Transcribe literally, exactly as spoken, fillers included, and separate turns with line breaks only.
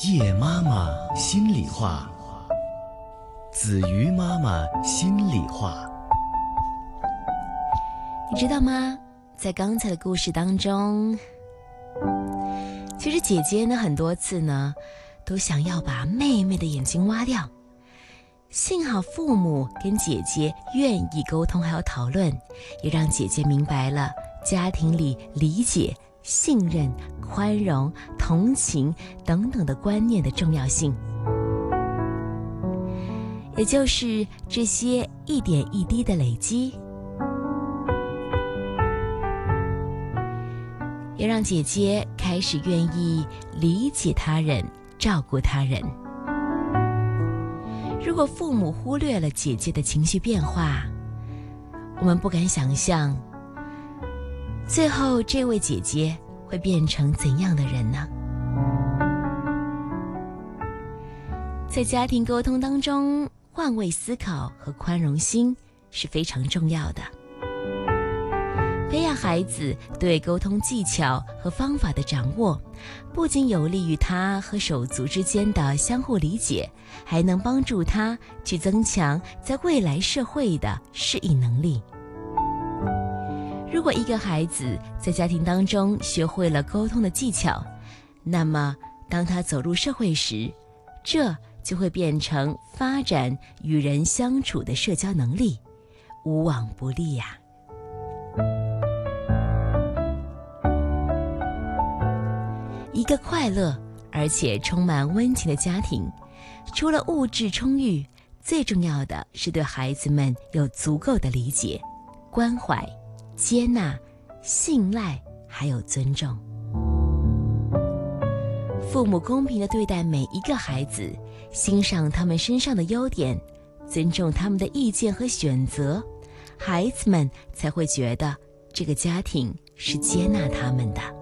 叶妈妈心里话，子瑜妈妈心里话。
你知道吗？在刚才的故事当中，其实姐姐呢很多次呢都想要把妹妹的眼睛挖掉，幸好父母跟姐姐愿意沟通还有讨论，也让姐姐明白了家庭里理解、信任、宽容、同情等等的观念的重要性。也就是这些一点一滴的累积，也让姐姐开始愿意理解他人、照顾他人。如果父母忽略了姐姐的情绪变化，我们不敢想象，最后这位姐姐会变成怎样的人呢？在家庭沟通当中，换位思考和宽容心是非常重要的。培养孩子对沟通技巧和方法的掌握，不仅有利于他和手足之间的相互理解，还能帮助他去增强在未来社会的适应能力。如果一个孩子在家庭当中学会了沟通的技巧，那么当他走入社会时，这就会变成发展与人相处的社交能力，无往不利呀。一个快乐而且充满温情的家庭，除了物质充裕，最重要的是对孩子们有足够的理解、关怀、接纳、信赖还有尊重。父母公平地对待每一个孩子，欣赏他们身上的优点，尊重他们的意见和选择，孩子们才会觉得这个家庭是接纳他们的。